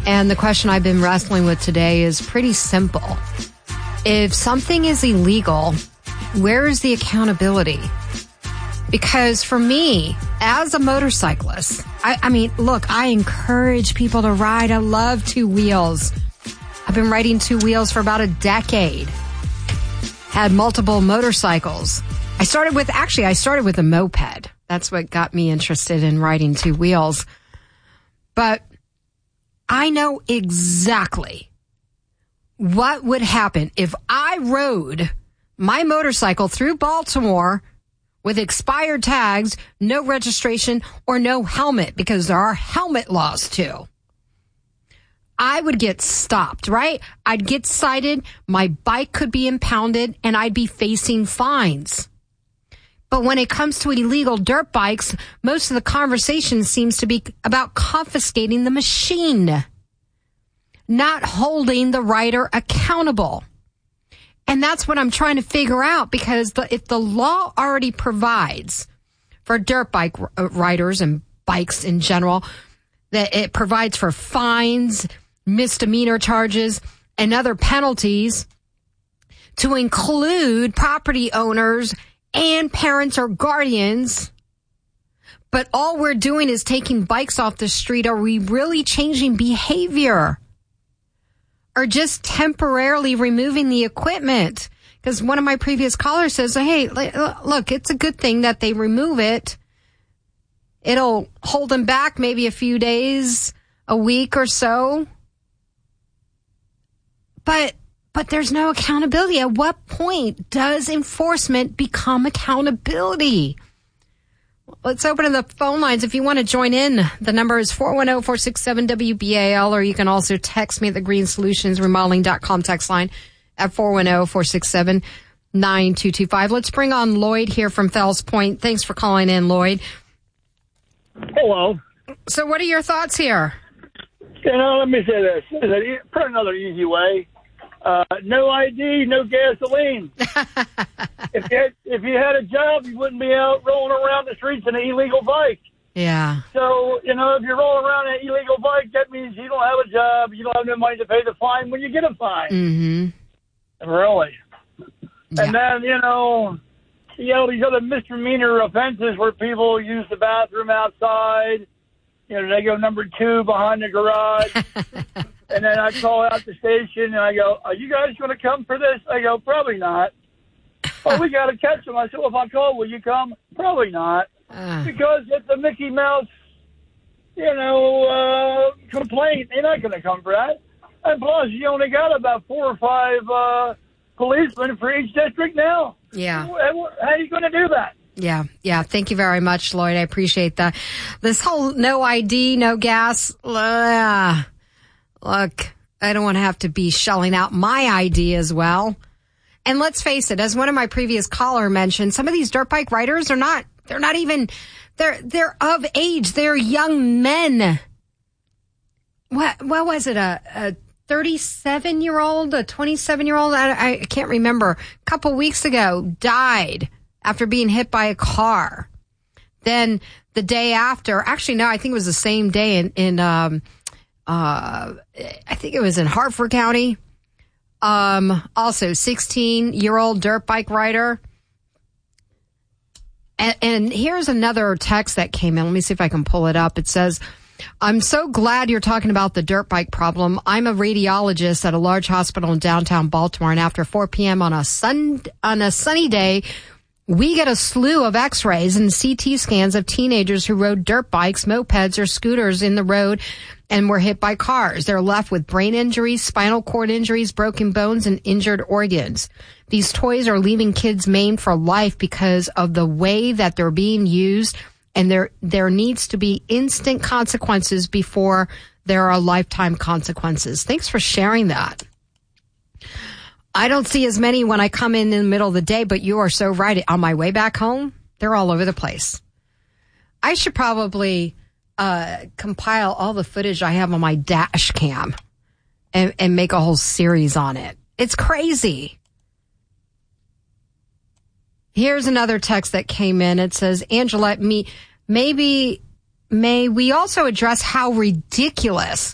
And the question I've been wrestling with today is pretty simple. If something is illegal, where is the accountability? Because for me, as a motorcyclist, I mean, look, I encourage people to ride. I love two wheels. I've been riding two wheels for about a decade. Had multiple motorcycles. I started with a moped. That's what got me interested in riding two wheels. But I know exactly what would happen if I rode my motorcycle through Baltimore with expired tags, no registration, or no helmet, because there are helmet laws too. I would get stopped, right? I'd get cited, my bike could be impounded, and I'd be facing fines. But when it comes to illegal dirt bikes, most of the conversation seems to be about confiscating the machine, not holding the rider accountable. And that's what I'm trying to figure out, because if the law already provides for dirt bike riders and bikes in general, that it provides for fines, misdemeanor charges, and other penalties to include property owners and parents or guardians, but all we're doing is taking bikes off the street, are we really changing behavior? Or just temporarily removing the equipment? Because one of my previous callers says, hey, look, it's a good thing that they remove it. It'll hold them back maybe a few days, a week or so. But there's no accountability. At what point does enforcement become accountability? Let's open the phone lines. If you want to join in, the number is 410-467-WBAL, or you can also text me at the greensolutionsremodeling.com text line at 410-467-9225. Let's bring on Lloyd here from Fells Point. Thanks for calling in, Lloyd. Hello. So what are your thoughts here? Let me say this. Put another easy way. No ID, no gasoline. If you had a job, you wouldn't be out rolling around the streets in an illegal bike. Yeah. So, if you're rolling around an illegal bike, that means you don't have a job, you don't have no money to pay the fine when you get a fine. Mm-hmm. Really. Yeah. And then, these other misdemeanor offenses where people use the bathroom outside, they go number 2 behind the garage. And then I call out the station and I go, are you guys going to come for this? I go, probably not. Oh, we got to catch them. I said, well, if I call, will you come? Probably not. Because it's a Mickey Mouse, complaint. They're not going to come for that. And plus, you only got about 4 or 5 policemen for each district now. Yeah. How are you going to do that? Yeah. Thank you very much, Lloyd. I appreciate that. This whole no ID, no gas, look, I don't want to have to be shelling out my ID as well. And let's face it, as one of my previous caller mentioned, some of these dirt bike riders are they're of age. They're young men. What was it? A 37-year-old, a 27-year-old? I can't remember. A couple weeks ago, died after being hit by a car. Then the day after, actually, no, I think it was the same day I think it was in Hartford County. Also 16-year-old dirt bike rider. And here's another text that came in. Let me see if I can pull it up. It says, I'm so glad you're talking about the dirt bike problem. I'm a radiologist at a large hospital in downtown Baltimore, and after 4 p.m. on a sunny day, we get a slew of x-rays and CT scans of teenagers who rode dirt bikes, mopeds, or scooters in the road and were hit by cars. They're left with brain injuries, spinal cord injuries, broken bones, and injured organs. These toys are leaving kids maimed for life because of the way that they're being used, and there needs to be instant consequences before there are lifetime consequences. Thanks for sharing that. I don't see as many when I come in the middle of the day, but you are so right. On my way back home, they're all over the place. I should probably compile all the footage I have on my dash cam and make a whole series on it. It's crazy. Here's another text that came in. It says, Angela, may we also address how ridiculous